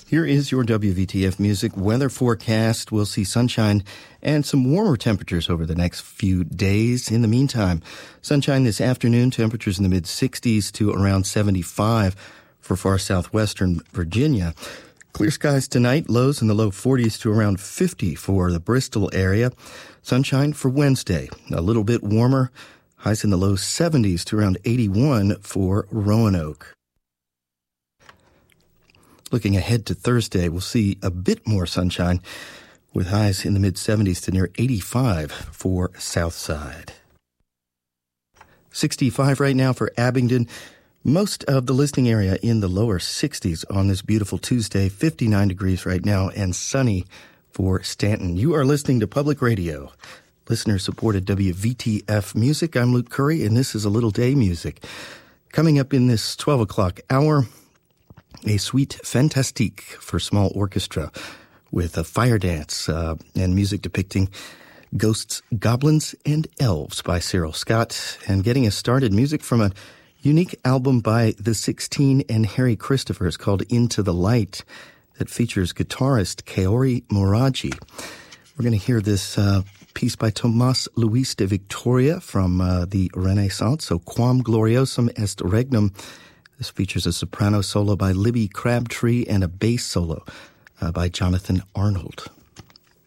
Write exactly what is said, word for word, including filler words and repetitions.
Here is your W V T F Music weather forecast. We'll see sunshine and some warmer temperatures over the next few days. In the meantime, sunshine this afternoon, temperatures in the mid-sixties to around seventy-five for far southwestern Virginia. Clear skies tonight, lows in the low forties to around fifty for the Bristol area. Sunshine for Wednesday, a little bit warmer, highs in the low seventies to around eighty-one for Roanoke. Looking ahead to Thursday, we'll see a bit more sunshine with highs in the mid-seventies to near eighty-five for Southside. sixty-five right now for Abingdon. Most of the listening area in the lower sixties on this beautiful Tuesday. fifty-nine degrees right now and sunny for Stanton. You are listening to Public Radio, listener-supported W V T F Music. I'm Luke Curry, and this is A Little Day Music. Coming up in this twelve o'clock hour, a suite fantastique for small orchestra with a fire dance uh, and music depicting ghosts, goblins, and elves by Cyril Scott. And getting us started, music from a unique album by The Sixteen and Harry Christopher. It's called Into the Light, that features guitarist Kaori Moragi. We're going to hear this uh, piece by Tomás Luis de Victoria from uh, the Renaissance, so Quam Gloriosum Est Regnum. This features a soprano solo by Libby Crabtree and a bass solo uh, by Jonathan Arnold.